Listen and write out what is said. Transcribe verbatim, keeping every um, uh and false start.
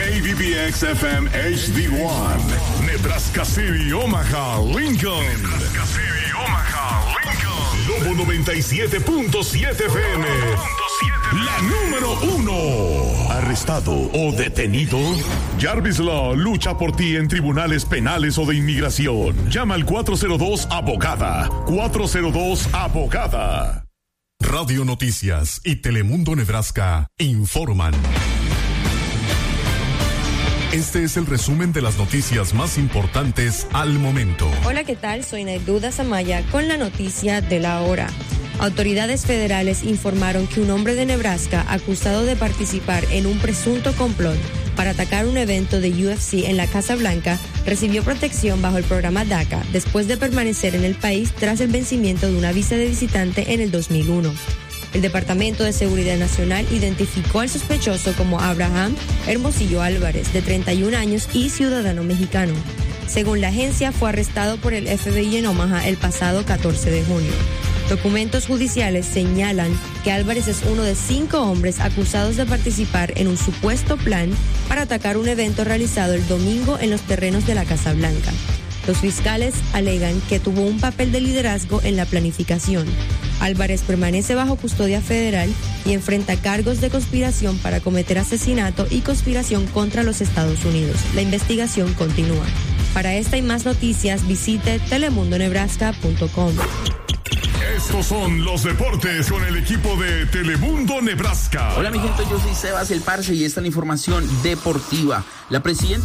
B B X F M H D uno, Nebraska City, Omaha, Lincoln. Nebraska City, Omaha, Lincoln. Lobo noventa y siete punto siete F M. La número uno. ¿Arrestado o detenido? Jarvis Law lucha por ti en tribunales penales o de inmigración. Llama al cuatro cero dos abogada. cuatro cero dos abogada. Radio Noticias y Telemundo Nebraska informan. Este es el resumen de las noticias más importantes al momento. Hola, ¿qué tal? Soy Naiduda Samaya con la noticia de la hora. Autoridades federales informaron que un hombre de Nebraska acusado de participar en un presunto complot para atacar un evento de U F C en la Casa Blanca recibió protección bajo el programa DACA después de permanecer en el país tras el vencimiento de una visa de visitante en el dos mil uno. El Departamento de Seguridad Nacional identificó al sospechoso como Abraham Hermosillo Álvarez, de treinta y un años y ciudadano mexicano. Según la agencia, fue arrestado por el F B I en Omaha el pasado catorce de junio. Documentos judiciales señalan que Álvarez es uno de cinco hombres acusados de participar en un supuesto plan para atacar un evento realizado el domingo en los terrenos de la Casa Blanca. Los fiscales alegan que tuvo un papel de liderazgo en la planificación. Álvarez permanece bajo custodia federal y enfrenta cargos de conspiración para cometer asesinato y conspiración contra los Estados Unidos. La investigación continúa. Para esta y más noticias, visite telemundo nebraska punto com. Estos son los deportes con el equipo de Telemundo Nebraska. Hola mi gente, yo soy Sebas el Parce y esta es la información deportiva. La presidenta